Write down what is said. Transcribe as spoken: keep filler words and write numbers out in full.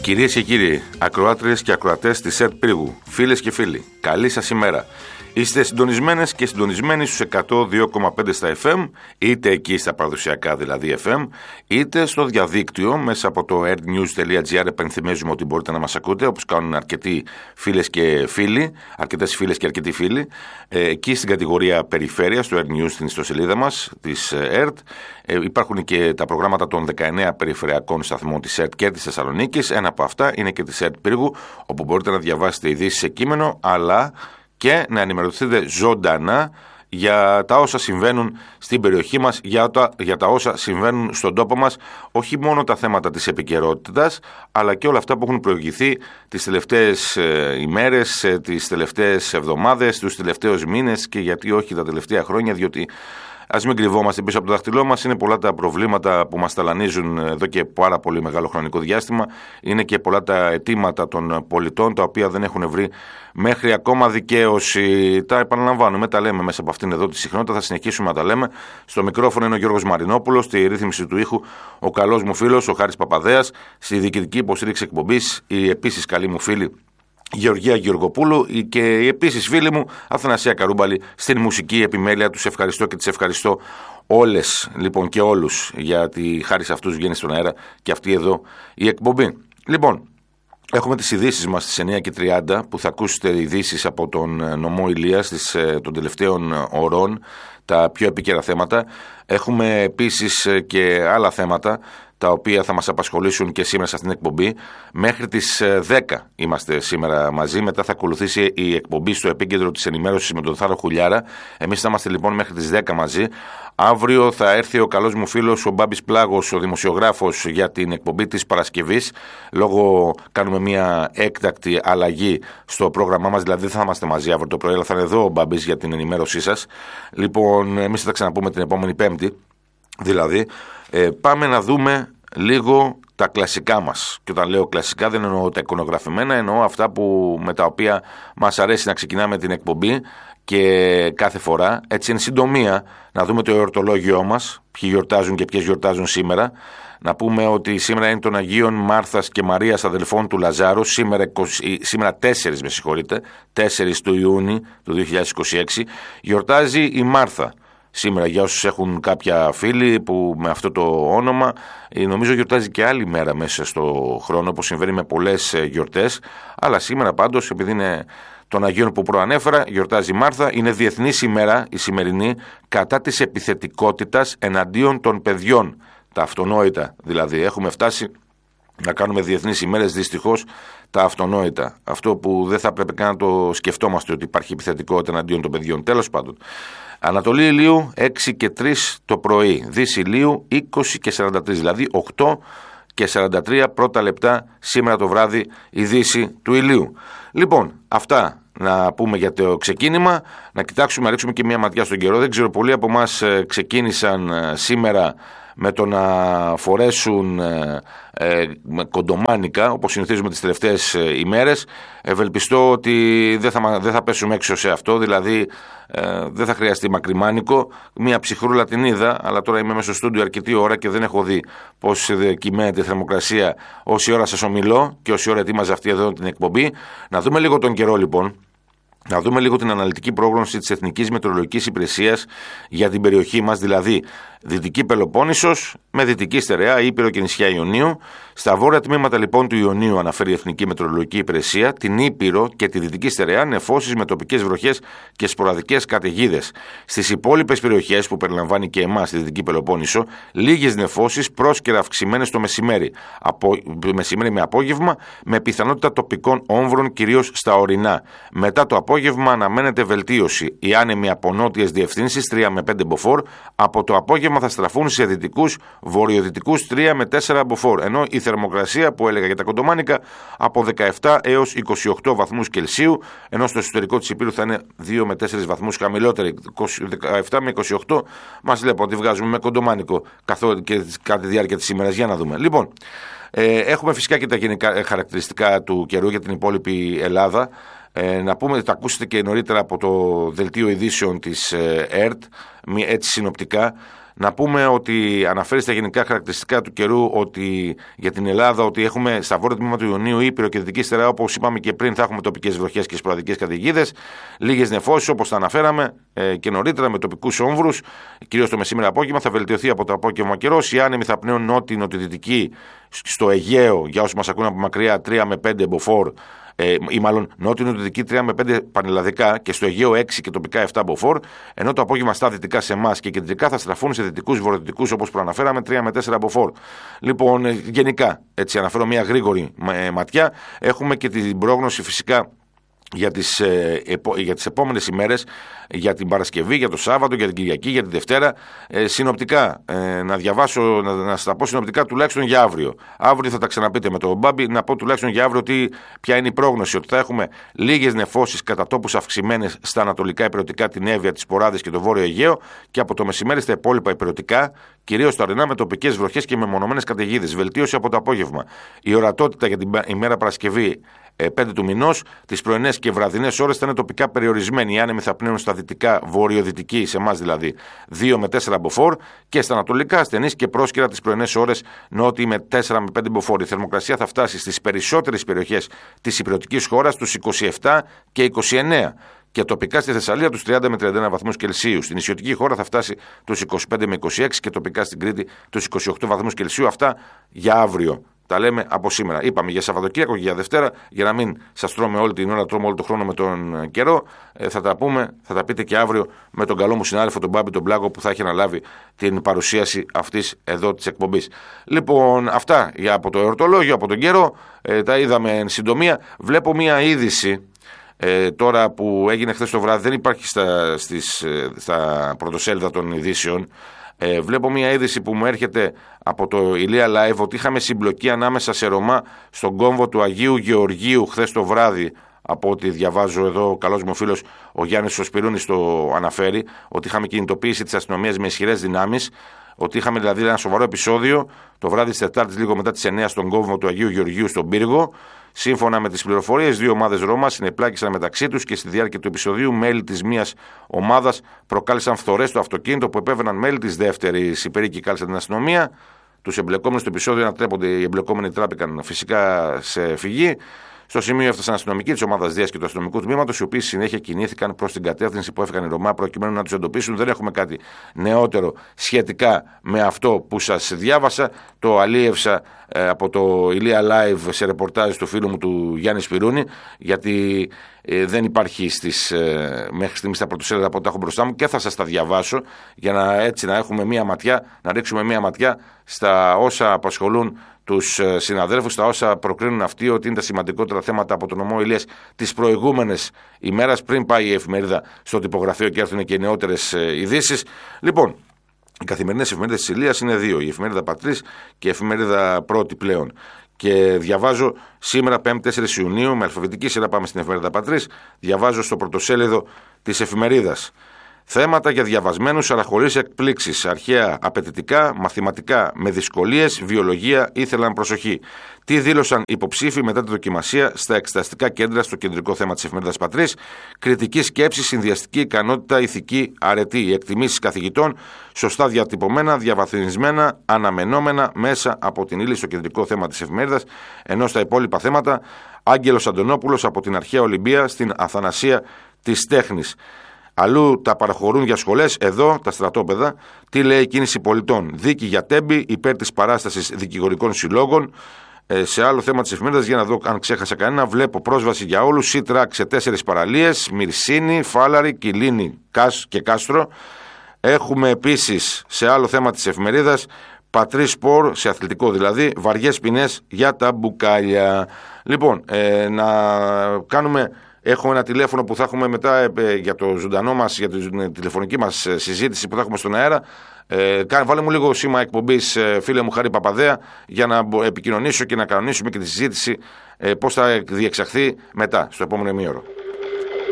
Κυρίες και κύριοι, ακροάτριες και ακροατές της ΕΡΤ Πύργου, φίλες και φίλοι, καλή σας ημέρα. Είστε συντονισμένες και συντονισμένοι στους εκατό δύο κόμμα πέντε στα εφ εμ, είτε εκεί στα παραδοσιακά δηλαδή εφ εμ, είτε στο διαδίκτυο μέσα από το ertnews τελεία gr. Επενθυμίζουμε ότι μπορείτε να μας ακούτε, όπως κάνουν αρκετοί φίλες και φίλοι, αρκετές φίλες και αρκετοί φίλοι, εκεί στην κατηγορία περιφέρεια, στο ertnews, στην ιστοσελίδα μας της ΕΡΤ. Ε, υπάρχουν και τα προγράμματα των δεκαεννέα περιφερειακών σταθμών της ΕΡΤ και της Θεσσαλονίκης. Ένα από αυτά είναι και της ΕΡΤ Πύργου, όπου μπορείτε να διαβάσετε ειδήσεις σε κείμενο, αλλά και να ενημερωθείτε ζωντανά για τα όσα συμβαίνουν στην περιοχή μας, για τα, για τα όσα συμβαίνουν στον τόπο μας, όχι μόνο τα θέματα της επικαιρότητας, αλλά και όλα αυτά που έχουν προηγηθεί τις τελευταίες ε, ημέρες, ε, τις τελευταίες εβδομάδες, τους τελευταίους μήνες και γιατί όχι τα τελευταία χρόνια, διότι ας μην κρυβόμαστε πίσω από το δάχτυλό μας, είναι πολλά τα προβλήματα που μας ταλανίζουν εδώ και πάρα πολύ μεγάλο χρονικό διάστημα. Είναι και πολλά τα αιτήματα των πολιτών τα οποία δεν έχουν βρει μέχρι ακόμα δικαίωση. Τα επαναλαμβάνουμε, τα λέμε μέσα από αυτήν εδώ τη συχνότητα, θα συνεχίσουμε να τα λέμε. Στο μικρόφωνο είναι ο Γιώργος Μαρινόπουλος, στη ρύθμιση του ήχου ο καλός μου φίλος ο Χάρης Παπαδέας, στη διοικητική υποστήριξη εκπομπής η επίσης καλή μου φίλη Γεωργία Γεωργοπούλου και η επίσης φίλη μου Αθανασία Καρούμπαλη στην μουσική επιμέλεια. Τους ευχαριστώ και τις ευχαριστώ όλες λοιπόν και όλους, γιατί χάρη σε αυτούς βγαίνει στον αέρα και αυτή εδώ η εκπομπή. Λοιπόν, έχουμε τις ειδήσεις μας στις εννιά και τριάντα που θα ακούσετε ειδήσεις από τον νομό Ηλίας της, των τελευταίων ωρών, τα πιο επίκαιρα θέματα. Έχουμε επίσης και άλλα θέματα τα οποία θα μας απασχολήσουν και σήμερα σε αυτήν την εκπομπή. Μέχρι τις δέκα είμαστε σήμερα μαζί, μετά θα ακολουθήσει η εκπομπή στο επίκεντρο της ενημέρωσης με τον Θάρο Χουλιάρα. Εμείς θα είμαστε λοιπόν μέχρι τις δέκα μαζί. Αύριο θα έρθει ο καλός μου φίλος ο Μπάμπης Πλάγος, ο δημοσιογράφος, για την εκπομπή της Παρασκευής. Λόγω κάνουμε μια έκτακτη αλλαγή στο πρόγραμμά μας, δηλαδή δεν θα είμαστε μαζί αύριο το πρωί, αλλά θα είναι εδώ ο Μπάμπης για την ενημέρωσή σας. Λοιπόν, εμείς θα τα ξαναπούμε την επόμενη Πέμπτη. Δηλαδή, ε, πάμε να δούμε λίγο τα κλασικά μας. Και όταν λέω κλασικά δεν εννοώ τα εικονογραφημένα, εννοώ αυτά που, με τα οποία μας αρέσει να ξεκινάμε την εκπομπή και κάθε φορά. Έτσι, εν συντομία, να δούμε το εορτολόγιό μας, ποιοι γιορτάζουν και ποιες γιορτάζουν σήμερα. Να πούμε ότι σήμερα είναι των Αγίων Μάρθας και Μαρίας αδελφών του Λαζάρου, σήμερα, σήμερα τέσσερις, με συγχωρείτε, τέσσερις του Ιούνιου του δύο χιλιάδες είκοσι έξι, γιορτάζει η Μάρθα. Σήμερα, για όσους έχουν κάποια φίλοι που με αυτό το όνομα, νομίζω γιορτάζει και άλλη μέρα μέσα στο χρόνο, όπως συμβαίνει με πολλές γιορτές. Αλλά σήμερα πάντως, επειδή είναι των Αγίων που προανέφερα, γιορτάζει η Μάρθα. Είναι διεθνής ημέρα η σημερινή κατά της επιθετικότητας εναντίον των παιδιών. Τα αυτονόητα δηλαδή. Έχουμε φτάσει να κάνουμε διεθνείς ημέρες, δυστυχώς, τα αυτονόητα. Αυτό που δεν θα πρέπει καν να το σκεφτόμαστε, ότι υπάρχει επιθετικότητα εναντίον των παιδιών. Τέλος πάντων. Ανατολή ηλίου έξι και τρεις το πρωί, δύση ηλίου είκοσι και σαράντα τρία, δηλαδή οκτώ και σαράντα τρία πρώτα λεπτά σήμερα το βράδυ η δύση του ηλίου. Λοιπόν, αυτά να πούμε για το ξεκίνημα, να κοιτάξουμε, να ρίξουμε και μια ματιά στον καιρό. Δεν ξέρω, πολλοί από εμάς ξεκίνησαν σήμερα με το να φορέσουν ε, ε, κοντομάνικα, όπως συνηθίζουμε τις τελευταίες ε, ημέρες. Ευελπιστώ ότι δεν θα, δεν θα πέσουμε έξω σε αυτό, δηλαδή ε, δεν θα χρειαστεί μακριμάνικο. Μια ψυχρούλα την είδα, αλλά τώρα είμαι μέσα στο στούντιο αρκετή ώρα και δεν έχω δει πώς κυμαίνεται η θερμοκρασία όση ώρα σας ομιλώ και όση ώρα ετοίμαζα αυτή εδώ την εκπομπή. Να δούμε λίγο τον καιρό λοιπόν. Να δούμε λίγο την αναλυτική πρόγνωση της Εθνικής Μετεωρολογικής Υπηρεσίας για την περιοχή μας, δηλαδή Δυτική Πελοπόννησος με δυτική στερεά, Ήπειρο και νησιά Ιωνίου. Στα βόρεια τμήματα λοιπόν του Ιωνίου, αναφέρει η Εθνική Μετεωρολογική Υπηρεσία, την Ήπειρο και τη δυτική στερεά, νεφώσεις με τοπικές βροχές και σποραδικές καταιγίδες. Στις υπόλοιπες περιοχές που περιλαμβάνει και εμάς τη Δυτική Πελοπόννησο, λίγες νεφώσεις πρόσκαιρα αυξημένες το μεσημέρι, από, μεσημέρι με απόγευμα, με πιθανότητα τοπικών όμβρων κυρίως στα ορεινά. Μετά το απόγευμα αναμένεται βελτίωση. Οι άνεμοι από νότιες διευθύνσεις τρία με πέντε μποφόρ, από το απόγευμα θα στραφούν σε δυτικούς βορειοδυτικούς τρία με τέσσερα μποφόρ. Ενώ η θερμοκρασία που έλεγα για τα κοντομάνικα από δεκαεπτά έως είκοσι οκτώ βαθμούς Κελσίου, ενώ στο εσωτερικό της Υπήρου θα είναι δύο με τέσσερις βαθμούς χαμηλότερη, δεκαεπτά με είκοσι οκτώ. Μας λέει ότι βγάζουμε με κοντομάνικο καθόλου και κατά τη διάρκεια της ημέρας. Για να δούμε. Λοιπόν, ε, έχουμε φυσικά και τα γενικά χαρακτηριστικά του καιρού για την υπόλοιπη Ελλάδα. Ε, να πούμε, τα ακούσετε και νωρίτερα από το δελτίο ειδήσεων της ε, ΕΡΤ, έτσι συνοπτικά. Να πούμε ότι αναφέρει στα γενικά χαρακτηριστικά του καιρού ότι για την Ελλάδα ότι έχουμε στα βόρεια τμήμα του Ιουνίου ήπειρο και δυτική στερεά, όπως είπαμε και πριν, θα έχουμε τοπικές βροχές και σποραδικές καταιγίδες, λίγες νεφώσεις όπως τα αναφέραμε ε, και νωρίτερα με τοπικούς όμβρους, κυρίως το μεσήμερο απόγευμα. Θα βελτιωθεί από το απόγευμα καιρός. Οι άνεμοι θα πνέουν νότιο-νοτιοδυτική στο Αιγαίο, για όσους μας ακούνε από μακριά, τρία με πέντε μποφόρ. Ε, ή μάλλον νότιο-νοτιοδυτική τρία με πέντε πανελλαδικά και στο Αιγαίο έξι και τοπικά επτά μποφόρ, ενώ το απόγευμα στα δυτικά σε εμάς και κεντρικά θα στραφούν σε δυτικούς βορειοδυτικούς όπως προαναφέραμε τρία με τέσσερα μποφόρ. Λοιπόν, ε, γενικά, έτσι αναφέρω μια γρήγορη ε, ματιά. Έχουμε και την πρόγνωση φυσικά για τις, ε, επο, για τις επόμενες ημέρες, για την Παρασκευή, για το Σάββατο, για την Κυριακή, για την Δευτέρα. Ε, συνοπτικά, ε, να διαβάσω, να, να σας τα πω συνοπτικά τουλάχιστον για αύριο. Αύριο θα τα ξαναπείτε με τον Μπάμπη, να πω τουλάχιστον για αύριο ότι, ποια είναι η πρόγνωση. Ότι θα έχουμε λίγες νεφώσεις κατά τόπους αυξημένες στα ανατολικά υπηρετικά, την Εύβοια, τις Ποράδες και το Βόρειο Αιγαίο, και από το μεσημέρι στα υπόλοιπα υπηρετικά, κυρίως τα ορεινά, με τοπικές βροχές και μεμονωμένες καταιγίδες. Βελτίωση από το απόγευμα. Η ορατότητα για την ημέρα Παρασκευή πέντε του μηνός, τις πρωινές και βραδινές ώρες θα είναι τοπικά περιορισμένοι. Οι άνεμοι θα πνέουν στα δυτικά, βορειοδυτική, σε εμάς δηλαδή, δύο με τέσσερα μποφόρ, και στα ανατολικά ασθενείς και πρόσκαιρα τις πρωινές ώρες, νότιοι με τέσσερα με πέντε μποφόρ. Η θερμοκρασία θα φτάσει στις περισσότερες περιοχές της ηπειρωτικής χώρας τους είκοσι επτά και είκοσι εννέα. Και τοπικά στη Θεσσαλία τους τριάντα με τριάντα ένα βαθμούς Κελσίου. Στην νησιωτική χώρα θα φτάσει τους είκοσι πέντε με είκοσι έξι και τοπικά στην Κρήτη τους είκοσι οκτώ βαθμούς Κελσίου. Αυτά για αύριο. Τα λέμε από σήμερα. Είπαμε για Σαββατοκύριακο και για Δευτέρα, για να μην σας τρώμε όλη την ώρα, τρώμε όλο τον χρόνο με τον καιρό. Ε, θα τα πούμε, θα τα πείτε και αύριο με τον καλό μου συνάδελφο, τον Μπάμπη τον Πλάκο, που θα έχει αναλάβει την παρουσίαση αυτής εδώ της εκπομπής. Λοιπόν, αυτά για από το εορτολόγιο, από τον καιρό. Ε, τα είδαμε εν συντομία. Βλέπω μία είδηση. Ε, τώρα που έγινε χθες το βράδυ, δεν υπάρχει στα, στις, στα πρωτοσέλιδα των ειδήσεων. Ε, βλέπω μια είδηση που μου έρχεται από το Ηλία Live ότι είχαμε συμπλοκή ανάμεσα σε Ρωμά στον κόμβο του Αγίου Γεωργίου χθες το βράδυ. Από ό,τι διαβάζω εδώ, ο καλός μου φίλος ο Γιάννης ο Σπυρούνης το αναφέρει, ότι είχαμε κινητοποίηση της αστυνομίας με ισχυρές δυνάμεις. Ότι είχαμε δηλαδή ένα σοβαρό επεισόδιο το βράδυ της Τετάρτης, λίγο μετά τις εννέα, στον κόμβο του Αγίου Γεωργίου στον Πύργο. Σύμφωνα με τις πληροφορίες, δύο ομάδες Ρώμα συνεπλάκησαν μεταξύ τους και στη διάρκεια του επεισοδίου μέλη της μίας ομάδας προκάλεσαν φθορές στο αυτοκίνητο που επέβαιναν μέλη της δεύτερης. Οι περίκοι κάλεσαν την αστυνομία. Τους εμπλεκόμενους στο επεισόδιο ανατρέπονται. Οι εμπλεκόμενοι τράπηκαν φυσικά σε φυγή. Στο σημείο έφτασαν αστυνομικοί της ομάδας Δίας και του αστυνομικού τμήματος, οι οποίοι συνέχεια κινήθηκαν προς την κατεύθυνση που έφυγαν οι Ρωμά προκειμένου να τους εντοπίσουν. Δεν έχουμε κάτι νεότερο σχετικά με αυτό που σας διάβασα. Το αλίευσα ε, από το Ηλία Live σε ρεπορτάζ του φίλου μου του Γιάννη Σπυρούνη, γιατί ε, δεν υπάρχει στις, ε, μέχρι στιγμής τα πρωτοσέλιδα που τα έχω μπροστά μου, και θα σας τα διαβάσω για να, έτσι, να έχουμε μία ματιά, να ρίξουμε μία ματιά στα όσα απασχολούν τους συναδέλφους, τα όσα προκρίνουν αυτοί ότι είναι τα σημαντικότερα θέματα από τον νομό Ηλίας τις προηγούμενες ημέρες, πριν πάει η εφημερίδα στο τυπογραφείο και έρθουν και οι νεότερες ειδήσεις. Λοιπόν, οι καθημερινές εφημερίδες της Ηλίας είναι δύο, η εφημερίδα Πατρίς και η εφημερίδα Πρώτη πλέον. Και διαβάζω σήμερα, πέμπτη τέσσερις Ιουνίου, με αλφαβητική σειρά πάμε στην εφημερίδα Πατρίς, διαβάζω στο πρωτοσέλιδο της εφημερίδας. Θέματα για διαβασμένους αλλά χωρίς εκπλήξεις. Αρχαία απαιτητικά, μαθηματικά με δυσκολίες, βιολογία ήθελαν προσοχή. Τι δήλωσαν υποψήφοι μετά τη δοκιμασία στα εξεταστικά κέντρα στο κεντρικό θέμα της εφημερίδας Πατρίς. Κριτική σκέψη, συνδυαστική ικανότητα, ηθική αρετή. Οι εκτιμήσεις καθηγητών σωστά διατυπωμένα, διαβαθμισμένα, αναμενόμενα μέσα από την ύλη στο κεντρικό θέμα της εφημερίδας. Ενώ στα υπόλοιπα θέματα, Άγγελος Αντωνόπουλος από την αρχαία Ολυμπία στην Αθανασία της Τέχνης. Αλλού τα παραχωρούν για σχολές, εδώ τα στρατόπεδα. Τι λέει η κίνηση πολιτών? Δίκη για Τέμπη, υπέρ της παράστασης δικηγορικών συλλόγων. Ε, σε άλλο θέμα της εφημερίδας, για να δω αν ξέχασα κανένα, βλέπω πρόσβαση για όλους. Σίτρακ σε τέσσερις παραλίες, Μυρσίνη, Φάλαρη, Κιλίνη και Κάστρο. Έχουμε επίσης σε άλλο θέμα της εφημερίδας, Πατρίς Σπορ, σε αθλητικό δηλαδή, βαριές ποινές για τα μπουκάλια. Λοιπόν, ε, να κάνουμε... Έχω ένα τηλέφωνο που θα έχουμε μετά ε, για το ζωντανό μας, για την τηλεφωνική μας συζήτηση που θα έχουμε στον αέρα. Ε, βάλε μου λίγο σήμα εκπομπής, ε, φίλε μου Χάρη Παπαδέα, για να επικοινωνήσω και να κανονίσουμε και τη συζήτηση ε, πώς θα διεξαχθεί μετά, στο επόμενο ημίωρο.